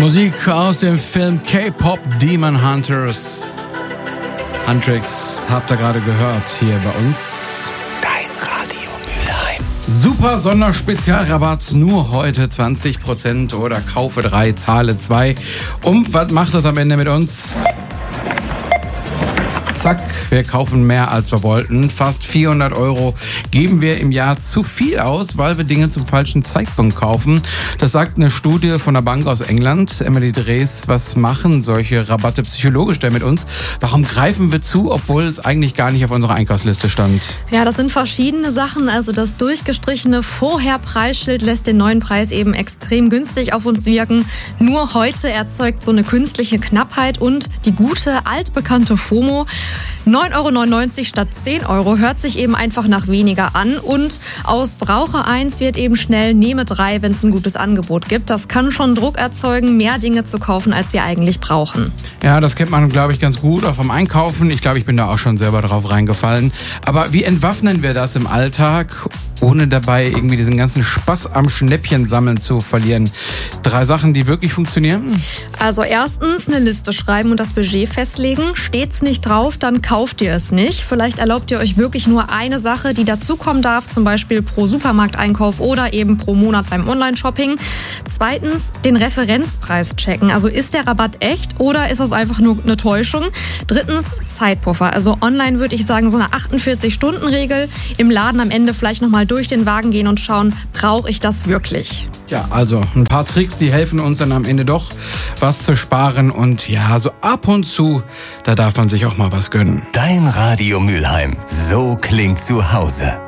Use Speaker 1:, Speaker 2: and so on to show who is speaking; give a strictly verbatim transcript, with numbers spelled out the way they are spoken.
Speaker 1: Musik aus dem Film K-Pop Demon Hunters. Huntrix habt ihr gerade gehört hier bei uns.
Speaker 2: Dein Radio Mülheim.
Speaker 1: Super Sonderspezialrabatt, nur heute zwanzig Prozent oder kaufe drei, zahle zwei. Und was macht das am Ende mit uns? Zack, wir kaufen mehr als wir wollten. Fast vierhundert Euro geben wir im Jahr zu viel aus, weil wir Dinge zum falschen Zeitpunkt kaufen. Das sagt eine Studie von der Bank aus England. Emily Drees, was machen solche Rabatte psychologisch denn mit uns? Warum greifen wir zu, obwohl es eigentlich gar nicht auf unserer Einkaufsliste stand?
Speaker 3: Ja, das sind verschiedene Sachen. Also das durchgestrichene Vorher-Preisschild lässt den neuen Preis eben extrem günstig auf uns wirken. Nur heute erzeugt so eine künstliche Knappheit und die gute, altbekannte FOMO. neun Euro neunundneunzig statt zehn Euro hört sich eben einfach nach weniger an. Und aus Brauche eins wird eben schnell nehme drei, wenn es ein gutes Angebot gibt. Das kann schon Druck erzeugen, mehr Dinge zu kaufen, als wir eigentlich brauchen.
Speaker 1: Ja, das kennt man, glaube ich, ganz gut auch vom Einkaufen. Ich glaube, ich bin da auch schon selber drauf reingefallen. Aber wie entwaffnen wir das im Alltag, ohne dabei irgendwie diesen ganzen Spaß am Schnäppchensammeln zu verlieren? Drei Sachen, die wirklich funktionieren?
Speaker 3: Also erstens eine Liste schreiben und das Budget festlegen. Steht's nicht drauf, dann kauft ihr es nicht. Vielleicht erlaubt ihr euch wirklich nur eine Sache, die dazukommen darf, zum Beispiel pro Supermarkteinkauf oder eben pro Monat beim Online-Shopping. Zweitens, den Referenzpreis checken. Also ist der Rabatt echt oder ist das einfach nur eine Täuschung? Drittens, Zeitpuffer. Also online würde ich sagen so eine achtundvierzig-Stunden-Regel. Im Laden am Ende vielleicht nochmal durch den Wagen gehen und schauen, brauche ich das wirklich?
Speaker 1: Ja, also ein paar Tricks, die helfen uns dann am Ende doch, was zu sparen. Und ja, so ab und zu, da darf man sich auch mal was gönnen.
Speaker 2: Dein Radio Mülheim. So klingt zu Hause.